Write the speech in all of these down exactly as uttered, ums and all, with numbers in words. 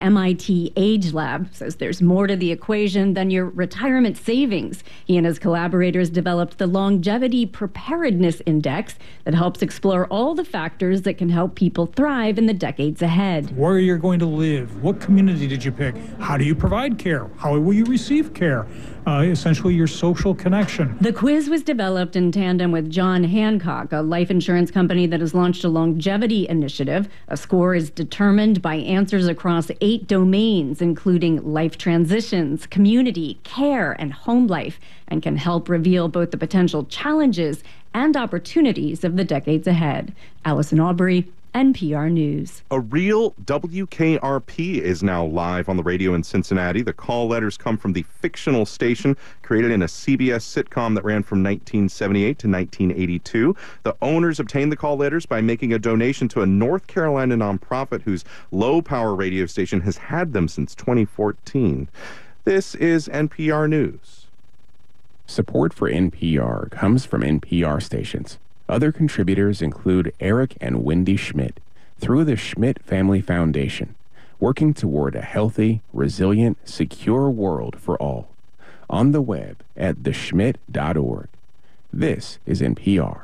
M I T Age Lab says there's more to the equation than your retirement savings. He and his collaborators developed the Longevity Preparedness Index that helps explore all the factors that can help people thrive in the decades ahead. Where you're going to live, what community did you pick, how do you provide care, how will you receive care, uh, essentially your social connection. The quiz was developed in tandem with John Hancock, a life insurance company that has launched a longevity initiative. A score is determined by answers across eight domains, including life transitions, community, care, and home life, and can help reveal both the potential challenges and opportunities of the decades ahead. Allison Aubrey, N P R News. A real W K R P is now live on the radio in Cincinnati. The call letters come from the fictional station created in a C B S sitcom that ran from nineteen seventy-eight to nineteen eighty-two. The owners obtained the call letters by making a donation to a North Carolina nonprofit whose low-power radio station has had them since twenty fourteen. This is N P R News. Support for N P R comes from N P R stations. Other contributors include Eric and Wendy Schmidt through the Schmidt Family Foundation, working toward a healthy, resilient, secure world for all. On the web at the schmidt dot org. This is N P R.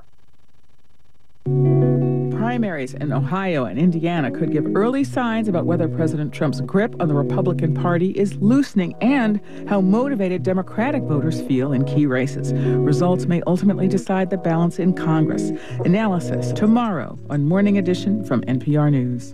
Primaries in Ohio and Indiana could give early signs about whether President Trump's grip on the Republican Party is loosening and how motivated Democratic voters feel in key races. Results may ultimately decide the balance in Congress. Analysis tomorrow on Morning Edition from N P R News.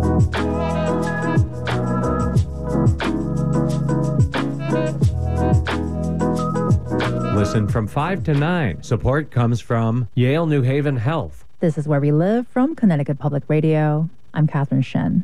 Listen from five to nine. Support comes from Yale New Haven Health. This is Where We Live from Connecticut Public Radio. I'm Catherine Shen.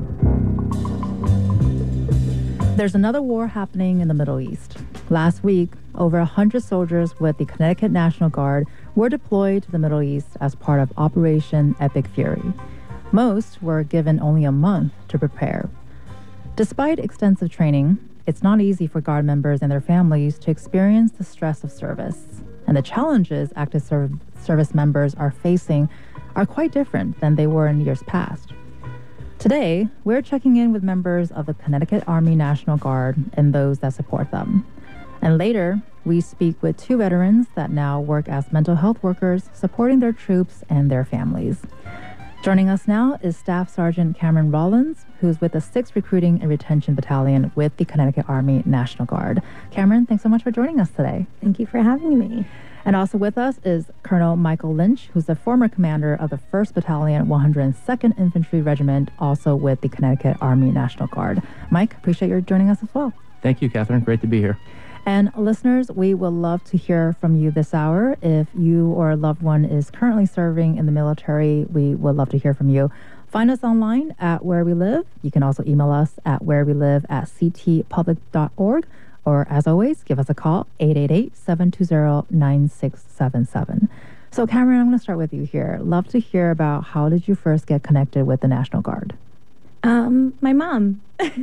There's another war happening in the Middle East. Last week, over one hundred soldiers with the Connecticut National Guard were deployed to the Middle East as part of Operation Epic Fury. Most were given only a month to prepare. Despite extensive training, it's not easy for Guard members and their families to experience the stress of service. And the challenges active serv- service members are facing are quite different than they were in years past. Today, we're checking in with members of the Connecticut Army National Guard and those that support them. And later, we speak with two veterans that now work as mental health workers, supporting their troops and their families. Joining us now is Staff Sergeant Cameron Rollins, who's with the sixth Recruiting and Retention Battalion with the Connecticut Army National Guard. Cameron, thanks so much for joining us today. Thank you for having me. And also with us is Colonel Michael Lynch, who's the former commander of the first Battalion, one hundred second Infantry Regiment, also with the Connecticut Army National Guard. Mike, appreciate your joining us as well. Thank you, Catherine. Great to be here. And listeners, we would love to hear from you this hour. If you or a loved one is currently serving in the military, we would love to hear from you. Find us online at Where We Live. You can also email us at wherewelive at c t public dot org. Or as always, give us a call, eight eight eight, seven two zero, nine six seven seven. So Cameron, I'm going to start with you here. Love to hear about how did you first get connected with the National Guard? Um, my mom.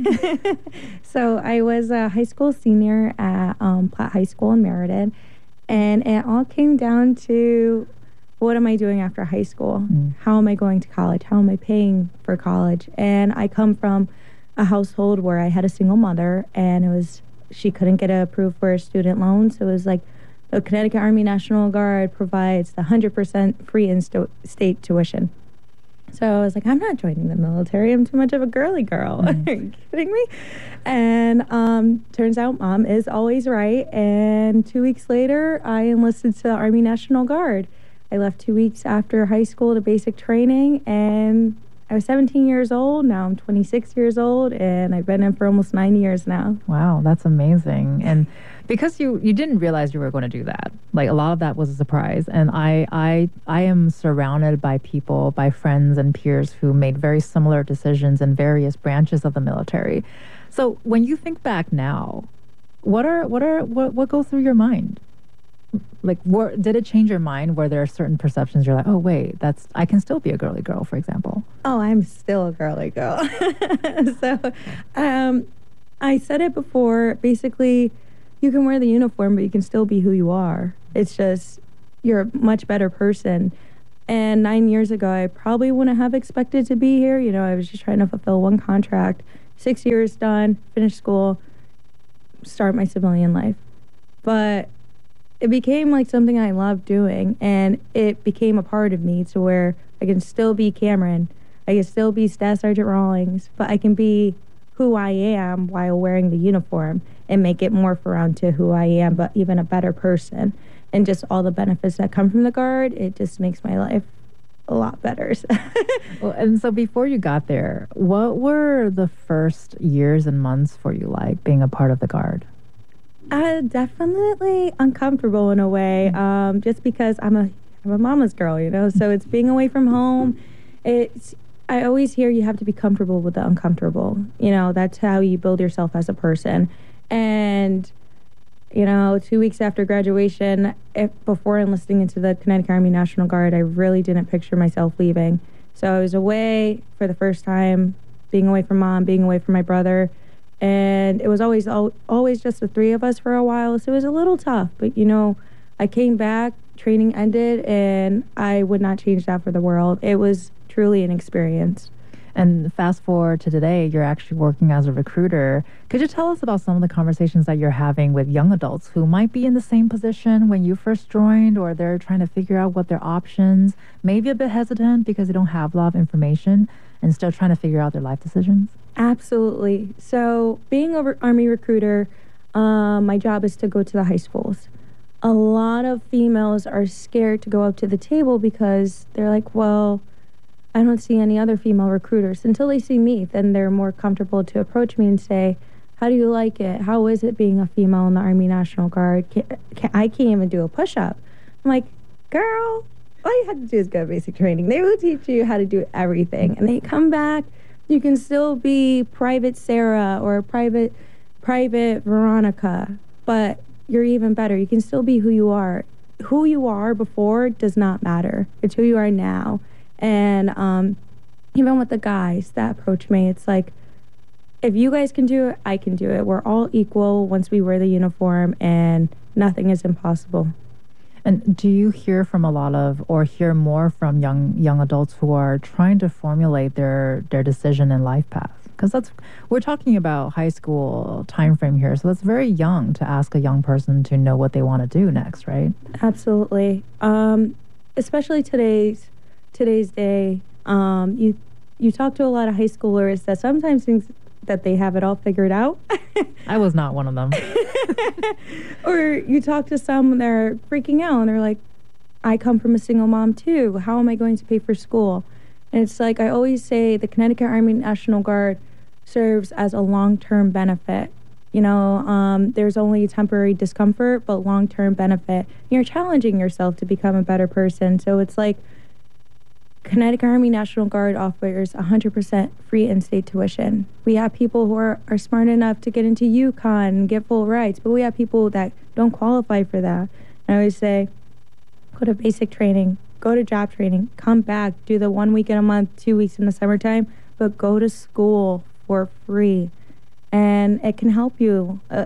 So I was a high school senior at um, Platt High School in Meriden, and it all came down to what am I doing after high school? Mm. How am I going to college? How am I paying for college? And I come from a household where I had a single mother, and it was she couldn't get approved for a student loan, so it was like the Connecticut Army National Guard provides the one hundred percent free in-state tuition. So I was like, I'm not joining the military. I'm too much of a girly girl. Mm. Are you kidding me? And um, turns out mom is always right. And two weeks later, I enlisted to the Army National Guard. I left two weeks after high school to basic training, and I was seventeen years old. Now I'm twenty-six years old, and I've been in for almost nine years now. Wow, that's amazing. And because you, you didn't realize you were going to do that, like a lot of that was a surprise. And I, I, I am surrounded by people, by friends and peers who made very similar decisions in various branches of the military. So when you think back now, what are what are what, what goes through your mind? Like, what, did it change your mind? Were there certain perceptions you're like, oh, wait, that's I can still be a girly girl, for example? Oh, I'm still a girly girl. So um, I said it before. Basically, you can wear the uniform, but you can still be who you are. It's just you're a much better person. And nine years ago, I probably wouldn't have expected to be here. You know, I was just trying to fulfill one contract, six years done, finish school, start my civilian life. But it became like something I loved doing, and it became a part of me to where I can still be Cameron. I can still be Staff Sergeant Rawlings, but I can be who I am while wearing the uniform and make it morph around to who I am, but even a better person. And just all the benefits that come from the Guard, it just makes my life a lot better. Well, and so before you got there, what were the first years and months for you like being a part of the Guard? Uh, definitely uncomfortable in a way, um, just because I'm a I'm a mama's girl, you know. So it's being away from home. It's I always hear you have to be comfortable with the uncomfortable. You know, that's how you build yourself as a person. And you know, two weeks after graduation, if, before enlisting into the Connecticut Army National Guard, I really didn't picture myself leaving. So I was away for the first time, being away from mom, being away from my brother. And it was always always just the three of us for a while. So it was a little tough. But, you know, I came back, training ended, and I would not change that for the world. It was truly an experience. And fast forward to today, you're actually working as a recruiter. Could you tell us about some of the conversations that you're having with young adults who might be in the same position when you first joined, or they're trying to figure out what their options, maybe a bit hesitant because they don't have a lot of information and still trying to figure out their life decisions? Absolutely. So being an Army recruiter, um, my job is to go to the high schools. A lot of females are scared to go up to the table because they're like, well, I don't see any other female recruiters. Until they see me, then they're more comfortable to approach me and say, how do you like it? How is it being a female in the Army National Guard? Can, can, I can't even do a push-up. I'm like, girl, all you have to do is go to basic training. They will teach you how to do everything. And they come back, you can still be Private Sarah or Private, Private Veronica, but you're even better. You can still be who you are. Who you are before does not matter. It's who you are now. And um, even with the guys that approach me, it's like, if you guys can do it, I can do it. We're all equal once we wear the uniform, and nothing is impossible. And do you hear from a lot of, or hear more from young young adults who are trying to formulate their their decision in life path? Because that's, we're talking about high school time frame here, so that's very young to ask a young person to know what they want to do next, right? Absolutely. Um, especially today's today's day. Um, you you talk to a lot of high schoolers that sometimes think that they have it all figured out. I was not one of them. Or you talk to some that are freaking out and they're like, I come from a single mom too. How am I going to pay for school? And it's like, I always say the Connecticut Army National Guard serves as a long-term benefit. You know, um, there's only temporary discomfort, but long-term benefit. You're challenging yourself to become a better person. So it's like, Connecticut Army National Guard offers one hundred percent free in-state tuition. We have people who are, are smart enough to get into UConn and get full rights, but we have people that don't qualify for that. And I always say, go to basic training, go to job training, come back, do the one week in a month, two weeks in the summertime, but go to school for free. And it can help you uh,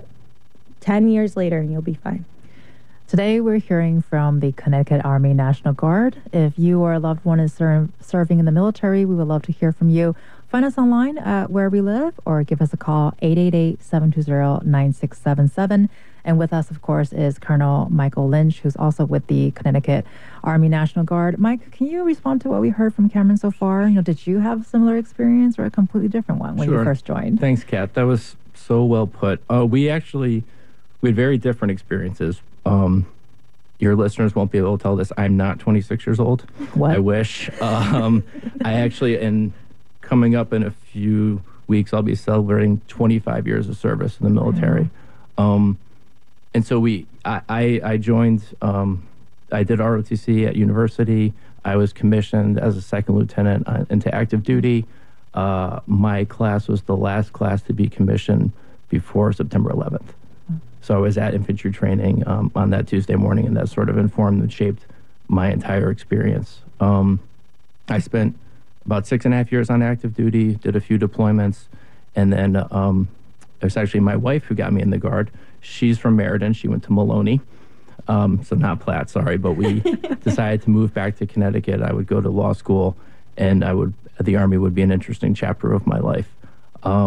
ten years later, and you'll be fine. Today, we're hearing from the Connecticut Army National Guard. If you or a loved one is ser- serving in the military, we would love to hear from you. Find us online at Where We Live or give us a call, eight eight eight, seven two zero, nine six seven seven. And with us, of course, is Colonel Michael Lynch, who's also with the Connecticut Army National Guard. Mike, can you respond to what we heard from Cameron so far? You know, did you have a similar experience or a completely different one when Sure. you first joined? Thanks, Kat. That was so well put. Uh, we actually, we had very different experiences. Um, your listeners won't be able to tell this. I'm not twenty-six years old. What? I wish. Um, I actually, in coming up in a few weeks, I'll be celebrating twenty-five years of service in the military. Um, and so we, I, I, I joined, um, I did R O T C at university. I was commissioned as a second lieutenant uh, into active duty. Uh, my class was the last class to be commissioned before September eleventh. So I was at infantry training um, on that Tuesday morning, and that sort of informed and shaped my entire experience. Um, I spent about six and a half years on active duty, did a few deployments, and then um, it was actually my wife who got me in the Guard. She's from Meriden. She went to Maloney, um, so not Platt, sorry, but we decided to move back to Connecticut. I would go to law school, and I would the Army would be an interesting chapter of my life. Um,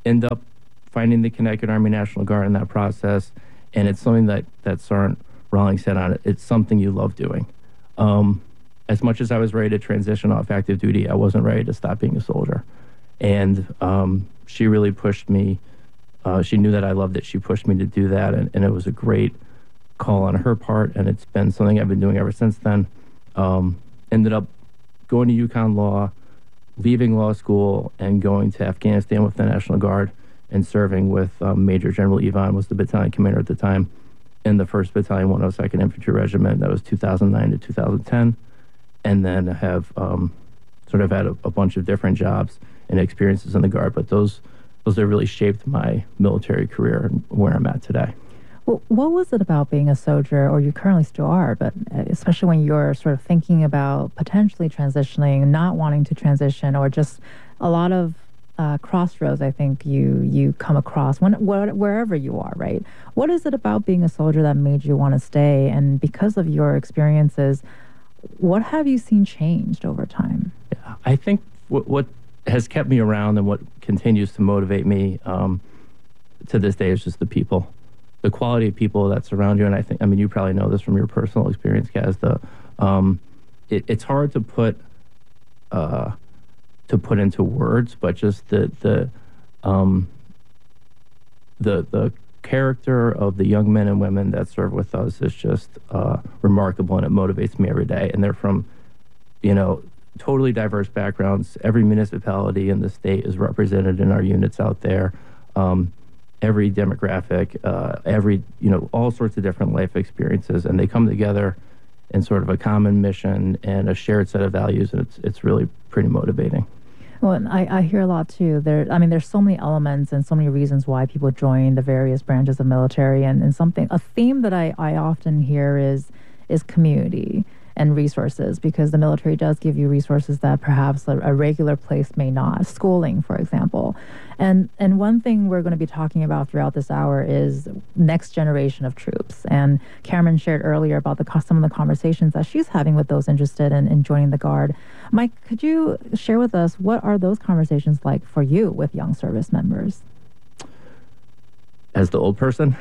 end up finding the Connecticut Army National Guard in that process. And it's something that, that Sergeant Rawlings said on it. It's something you love doing. Um, as much as I was ready to transition off active duty, I wasn't ready to stop being a soldier. And um, she really pushed me. Uh, she knew that I loved it. She pushed me to do that. And, and it was a great call on her part. And it's been something I've been doing ever since then. Um, ended up going to UConn Law, leaving law school, and going to Afghanistan with the National Guard and serving with um, Major General Yvonne, was the battalion commander at the time, in the first Battalion, one oh second Infantry Regiment. That was two thousand nine to two thousand ten. And then have um, sort of had a, a bunch of different jobs and experiences in the Guard. But those, those have really shaped my military career and where I'm at today. Well, what was it about being a soldier, or you currently still are, but especially when you're sort of thinking about potentially transitioning, not wanting to transition, or just a lot of uh, crossroads I think you you come across when wh- wherever you are, right? What is it about being a soldier that made you want to stay? And because of your experiences, what have you seen changed over time? Yeah, I think what, what has kept me around and what continues to motivate me um, to this day is just the people. The quality of people that surround you. And I think, I mean, you probably know this from your personal experience, Kaz. The, um, it, it's hard to put uh, to put into words, but just the the um, the the character of the young men and women that serve with us is just uh, remarkable, and it motivates me every day. And they're from, you know, totally diverse backgrounds. Every municipality in the state is represented in our units out there. Um, every demographic, uh, every, you know, all sorts of different life experiences, and they come together in sort of a common mission and a shared set of values, and it's it's really pretty motivating. Well, and I, I hear a lot too. There, I mean, there's so many elements and so many reasons why people join the various branches of military, and, and something, a theme that I, I often hear is is community and resources, because the military does give you resources that perhaps a, a regular place may not. Schooling, for example. And and one thing we're going to be talking about throughout this hour is next generation of troops. And Cameron shared earlier about the some of the conversations that she's having with those interested in, in joining the Guard. Mike, could you share with us, what are those conversations like for you with young service members? As the old person?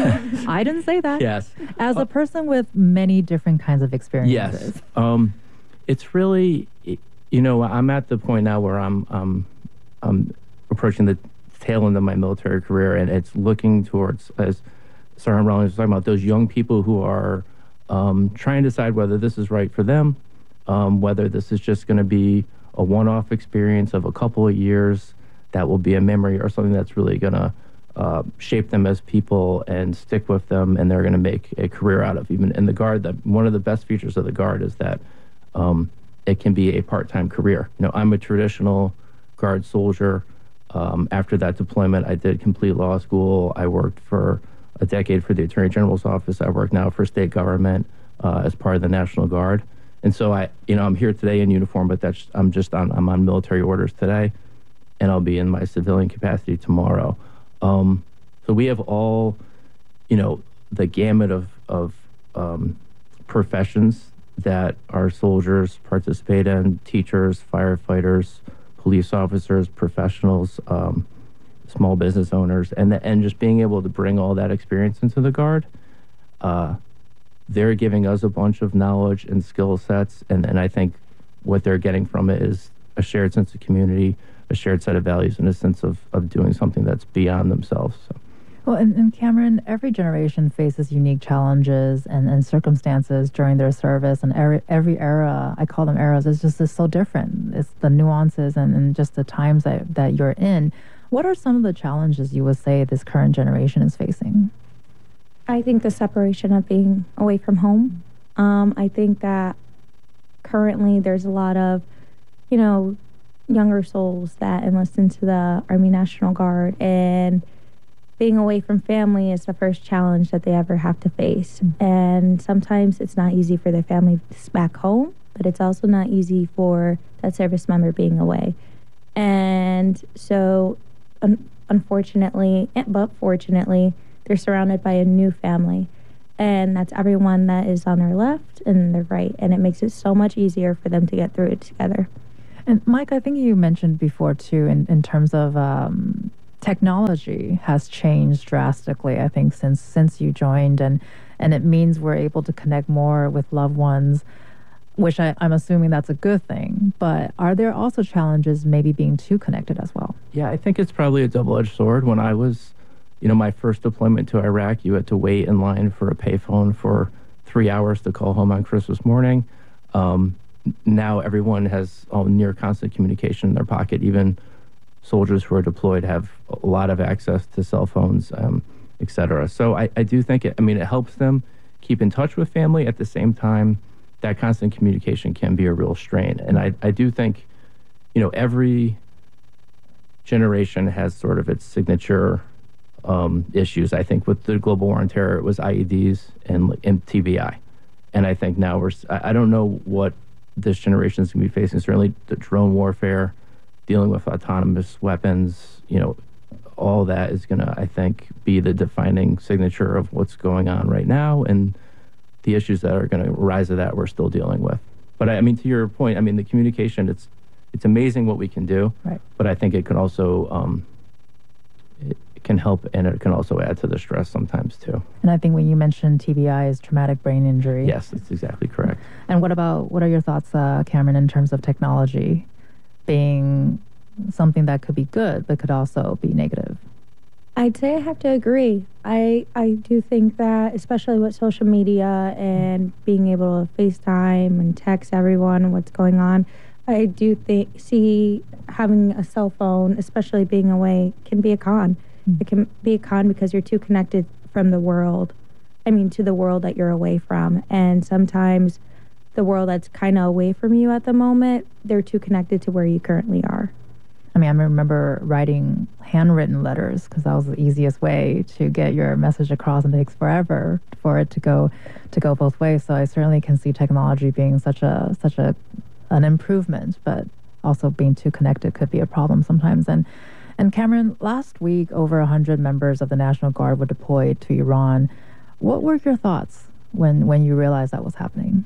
I didn't say that. Yes. As a person with many different kinds of experiences. Yes. Um, it's really, you know, I'm at the point now where I'm, um, I'm approaching the tail end of my military career, and it's looking towards, as Sergeant Rawlings was talking about, those young people who are um, trying to decide whether this is right for them, um, whether this is just going to be a one-off experience of a couple of years that will be a memory, or something that's really going to Uh, shape them as people and stick with them, and they're going to make a career out of. Even in the Guard, that one of the best features of the Guard is that um, it can be a part-time career. You know, I'm a traditional Guard soldier. Um, after that deployment, I did complete law school. I worked for a decade for the Attorney General's office. I work now for state government uh, as part of the National Guard. And so I, you know, I'm here today in uniform, but that's I'm just on I'm on military orders today, and I'll be in my civilian capacity tomorrow. Um, so we have all, you know, the gamut of, of um, professions that our soldiers participate in: teachers, firefighters, police officers, professionals, um, small business owners, and the, and just being able to bring all that experience into the Guard. Uh, they're giving us a bunch of knowledge and skill sets, and, and I think what they're getting from it is a shared sense of community, a shared set of values, and a sense of, of doing something that's beyond themselves. So. Well, and, and Cameron, every generation faces unique challenges and, and circumstances during their service, and every, every era, I call them eras, is just is so different. It's the nuances and, and just the times that, that you're in. What are some of the challenges you would say this current generation is facing? I think the separation of being away from home. Um, I think that currently there's a lot of, you know, younger souls that enlist into the Army National Guard, and being away from family is the first challenge that they ever have to face. And sometimes it's not easy for their family back home, but it's also not easy for that service member being away. And so, un- unfortunately, but fortunately, they're surrounded by a new family. And that's everyone that is on their left and their right. And it makes it so much easier for them to get through it together. And Mike, I think you mentioned before too, in, in terms of um, technology has changed drastically, I think, since since you joined, and and it means we're able to connect more with loved ones, which I, I'm assuming that's a good thing. But are there also challenges maybe being too connected as well? Yeah, I think it's probably a double-edged sword. When I was, you know, my first deployment to Iraq, you had to wait in line for a payphone for three hours to call home on Christmas morning. Um, now everyone has all near constant communication in their pocket. Even soldiers who are deployed have a lot of access to cell phones, um, et cetera. So I, I do think it, I mean, it helps them keep in touch with family. At the same time, that constant communication can be a real strain. And I, I do think, you know, every generation has sort of its signature um, issues. I think with the global war on terror, it was I E Ds and, and T B I. And I think now we're, I, I don't know what this generation is going to be facing. Certainly the drone warfare, dealing with autonomous weapons, you know, all that is going to, I think, be the defining signature of what's going on right now. And the issues that are going to arise of that we're still dealing with. But I, I mean, to your point, I mean, the communication, it's it's amazing what we can do, right. But I think it can also, um, it, it can help, and it can also add to the stress sometimes too. And I think when you mentioned T B I is traumatic brain injury. Yes, that's exactly correct. And what about, what are your thoughts, uh, Cameron, in terms of technology being something that could be good, but could also be negative? I'd say I have to agree. I I do think that, especially with social media and being able to FaceTime and text everyone what's going on, I do think see having a cell phone, especially being away, can be a con. Mm-hmm. It can be a con because you're too connected from the world. I mean, to the world that you're away from, and sometimes the world that's kind of away from you at the moment, they're too connected to where you currently are. I mean, I remember writing handwritten letters because that was the easiest way to get your message across, and it takes forever for it to go to go both ways. So I certainly can see technology being such a such a an improvement, but also being too connected could be a problem sometimes. And and Cameron, last week over a hundred members of the National Guard were deployed to Iran. What were your thoughts when when you realized that was happening?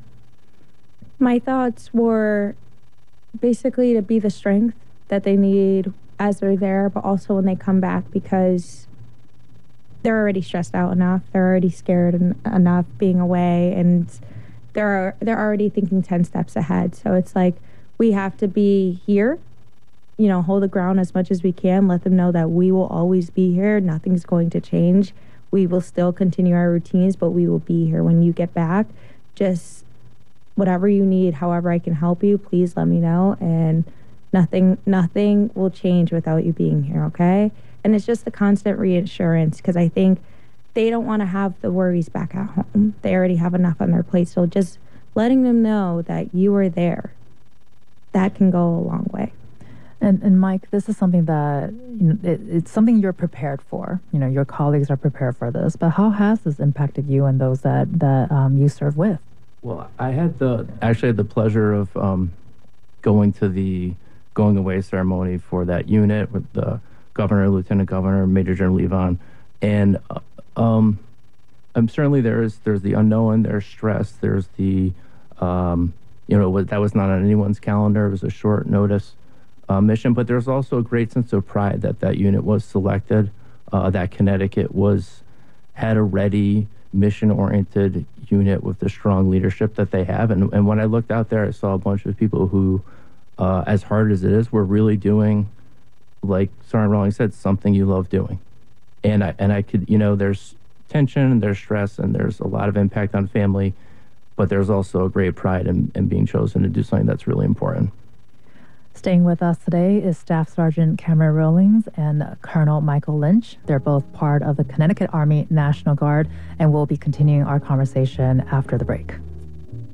My thoughts were basically to be the strength that they need as they're there, but also when they come back, because they're already stressed out enough, they're already scared en- enough being away, and they're they're already thinking ten steps ahead. So it's like, we have to be here, you know, hold the ground as much as we can, let them know that we will always be here, nothing's going to change, we will still continue our routines, but we will be here when you get back. Just whatever you need, however I can help you, please let me know, and Nothing, nothing will change without you being here, okay? And it's just the constant reassurance, because I think they don't want to have the worries back at home. They already have enough on their plate. So just letting them know that you are there, that can go a long way. And, and Mike, this is something that, you know, it, it's something you're prepared for. You know, your colleagues are prepared for this. But how has this impacted you and those that, that um, you serve with? Well, I had the, actually had the pleasure of um, going to the going away ceremony for that unit with the governor, lieutenant governor, Major General Levon, and uh, um, um, certainly there's there's the unknown, there's stress, there's the um, you know that was not on anyone's calendar. It was a short notice uh, mission, but there's also a great sense of pride that that unit was selected, uh, that Connecticut was had a ready, mission-oriented unit with the strong leadership that they have, and and when I looked out there, I saw a bunch of people who. Uh, as hard as it is, we're really doing, like Sergeant Rawlings said, something you love doing. And I and I could, you know, there's tension, there's stress, and there's a lot of impact on family, but there's also a great pride in, in being chosen to do something that's really important. Staying with us today is Staff Sergeant Cameron Rawlings and Colonel Michael Lynch. They're both part of the Connecticut Army National Guard, and we'll be continuing our conversation after the break.